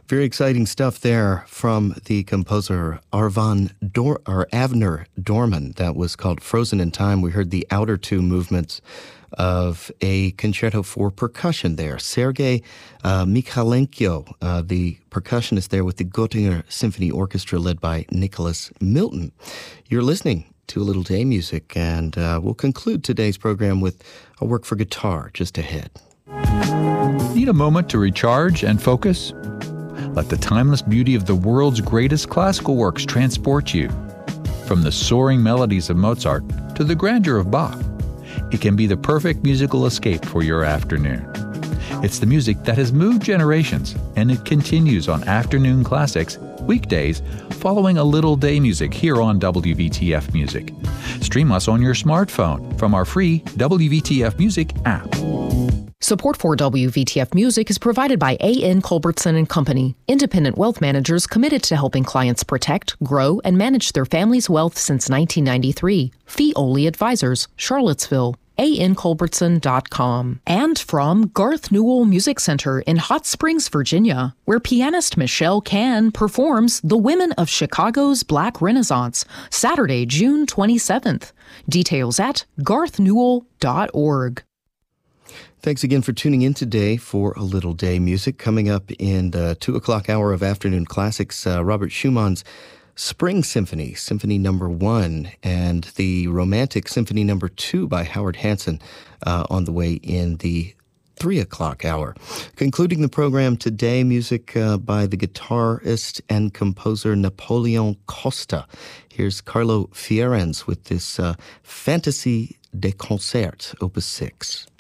Very exciting stuff there from the composer Avner Dorman. That was called Frozen in Time. We heard the outer two movements of a concerto for percussion there. Sergei Mikhailenko, the percussionist there with the Göttinger Symphony Orchestra led by Nicholas Milton. You're listening to A Little Day Music, and we'll conclude today's program with a work for guitar just ahead. Need a moment to recharge and focus? Let the timeless beauty of the world's greatest classical works transport you. From the soaring melodies of Mozart to the grandeur of Bach, it can be the perfect musical escape for your afternoon. It's the music that has moved generations, and it continues on Afternoon Classics, weekdays, following A Little Day Music here on WVTF Music. Stream us on your smartphone from our free WVTF Music app. Support for WVTF Music is provided by A.N. Culbertson & Company, independent wealth managers committed to helping clients protect, grow, and manage their family's wealth since 1993. Fee-only advisors, Charlottesville. ANCulbertson.com. And from Garth Newell Music Center in Hot Springs, Virginia, where pianist Michelle Cann performs The Women of Chicago's Black Renaissance, Saturday, June 27th. Details at garthnewell.org. Thanks again for tuning in today for A Little Day Music. Coming up in the 2 o'clock hour of Afternoon Classics, Robert Schumann's Spring Symphony, Symphony No. 1, and the Romantic Symphony No. 2 by Howard Hanson on the way in the 3 o'clock hour. Concluding the program today, music by the guitarist and composer Napoleon Costa. Here's Carlo Fierens with this Fantasy des Concerts, Opus 6.